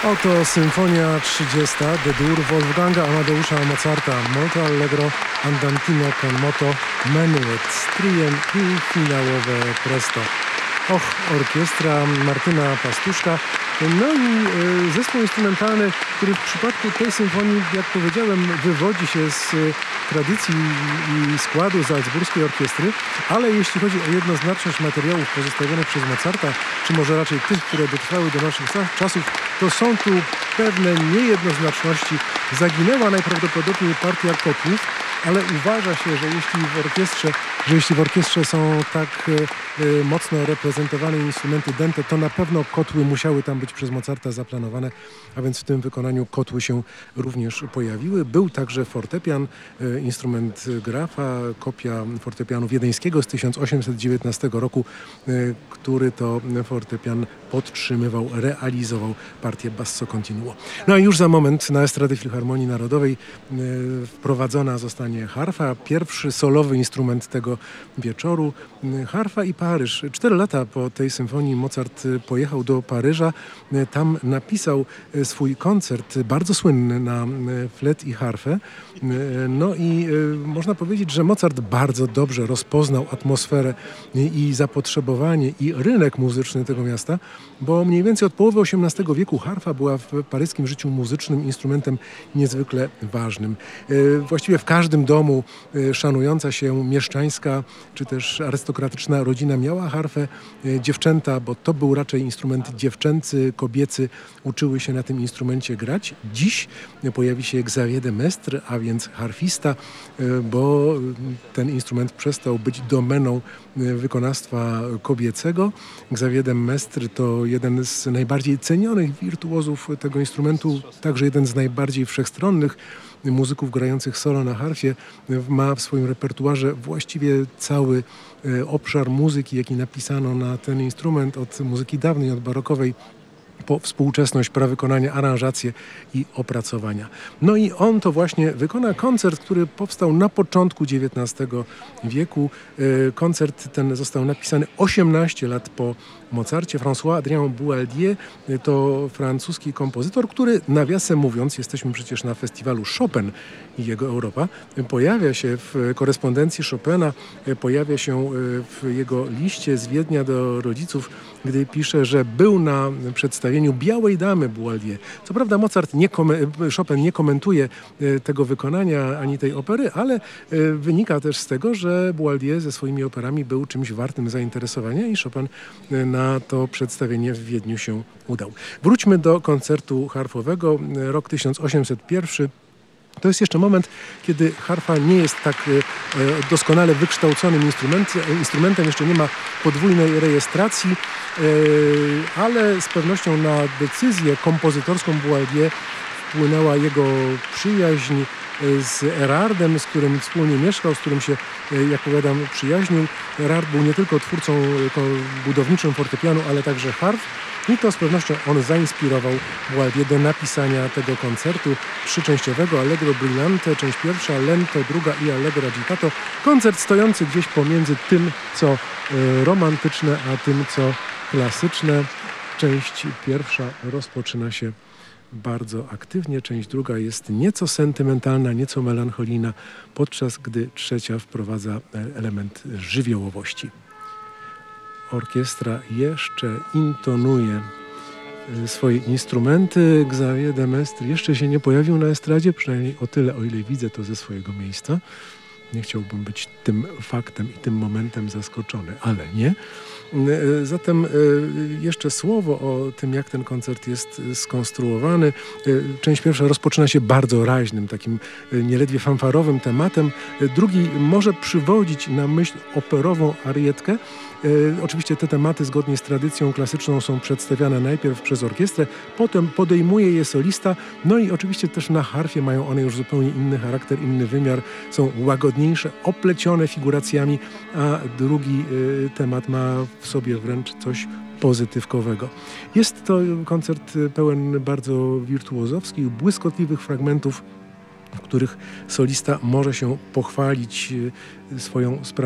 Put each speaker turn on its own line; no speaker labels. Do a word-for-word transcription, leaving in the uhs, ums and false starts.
Oto Symfonia trzydziesta D-dur Wolfganga Amadeusza Mozarta, molto allegro andantino con moto menuet, striem i finałowe presto. Och, orkiestra Martyna Pastuszka. No i y, zespół instrumentalny, który w przypadku tej symfonii, jak powiedziałem, wywodzi się z y, tradycji i składu Salzburskiej Orkiestry, ale jeśli chodzi o jednoznaczność materiałów pozostawionych przez Mozarta, czy może raczej tych, które dotrwały do naszych czasów, to są tu pewne niejednoznaczności. Zaginęła najprawdopodobniej partia kotłów, ale uważa się, że jeśli w orkiestrze, że jeśli w orkiestrze są tak y, mocno reprezentowane instrumenty dęte, to na pewno kotły musiały tam być przez Mozarta zaplanowane, a więc w tym wykonaniu kotły się również pojawiły. Był także fortepian, y, instrument Grafa, kopia fortepianu wiedeńskiego z tysiąc osiemset dziewiętnastego roku, y, który to fortepian podtrzymywał, realizował partię Basso Continuo. No a już za moment na estradę Filharmonii Narodowej y, wprowadzona zostanie harfa, pierwszy solowy instrument tego wieczoru. Harfa i Paryż. Cztery lata po tej symfonii Mozart pojechał do Paryża. Tam napisał swój koncert, bardzo słynny, na flet i harfę. No i można powiedzieć, że Mozart bardzo dobrze rozpoznał atmosferę i zapotrzebowanie i rynek muzyczny tego miasta, bo mniej więcej od połowy osiemnastego wieku harfa była w paryskim życiu muzycznym instrumentem niezwykle ważnym. Właściwie w każdym domu szanująca się mieszczańska czy też arystokratyczna rodzina miała harfę. Dziewczęta, bo to był raczej instrument dziewczęcy, kobiecy, uczyły się na tym instrumencie grać. Dziś pojawi się Xavier de Maistre, a więc harfista, bo ten instrument przestał być domeną wykonawstwa kobiecego. Xavier de Maistre to jeden z najbardziej cenionych wirtuozów tego instrumentu, także jeden z najbardziej wszechstronnych muzyków grających solo na harfie. Ma w swoim repertuarze właściwie cały obszar muzyki, jaki napisano na ten instrument, od muzyki dawnej, od barokowej, po współczesność, prawykonania, aranżacje i opracowania. No i on to właśnie wykona koncert, który powstał na początku dziewiętnastego wieku. Koncert ten został napisany osiemnaście lat po Mozarcie. François-Adrien Boüaldier to francuski kompozytor, który, nawiasem mówiąc, jesteśmy przecież na festiwalu Chopin i jego Europa, pojawia się w korespondencji Chopina, pojawia się w jego liście z Wiednia do rodziców, gdy pisze, że był na przedstawieniu Białej Damy Boüaldier. Co prawda Mozart nie Chopin nie komentuje tego wykonania ani tej opery, ale wynika też z tego, że Boüaldier ze swoimi operami był czymś wartym zainteresowania i Chopin na to przedstawienie w Wiedniu się udał. Wróćmy do koncertu harfowego. Rok tysiąc osiemset jeden. To jest jeszcze moment, kiedy harfa nie jest tak e, doskonale wykształconym instrument, instrumentem, jeszcze nie ma podwójnej rejestracji, e, ale z pewnością na decyzję kompozytorską Boüaldier wpłynęła jego przyjaźń z Erardem, z którym wspólnie mieszkał, z którym się, jak powiadam, przyjaźnił. Erard był nie tylko twórcą budowniczym fortepianu, ale także harf. I to z pewnością on zainspirował Boüaldier do napisania tego koncertu trzyczęściowego Allegro Brillante, część pierwsza, Lento, druga i Allegro Agitato. Koncert stojący gdzieś pomiędzy tym, co romantyczne, a tym, co klasyczne. Część pierwsza rozpoczyna się bardzo aktywnie, część druga jest nieco sentymentalna, nieco melancholijna, podczas gdy trzecia wprowadza element żywiołowości. Orkiestra jeszcze intonuje swoje instrumenty. Xavier de Maistre jeszcze się nie pojawił na estradzie, przynajmniej o tyle, o ile widzę to ze swojego miejsca. Nie chciałbym być tym faktem i tym momentem zaskoczony, ale nie. Zatem jeszcze słowo o tym, jak ten koncert jest skonstruowany. Część pierwsza rozpoczyna się bardzo raźnym, takim nieledwie fanfarowym tematem. Drugi może przywodzić na myśl operową arietkę. Oczywiście te tematy zgodnie z tradycją klasyczną są przedstawiane najpierw przez orkiestrę, potem podejmuje je solista, no i oczywiście też na harfie mają one już zupełnie inny charakter, inny wymiar, są łagodniejsze, oplecione figuracjami, a drugi y, temat ma w sobie wręcz coś pozytywkowego. Jest to koncert pełen bardzo wirtuozowskich, błyskotliwych fragmentów, w których solista może się pochwalić swoją sprawą.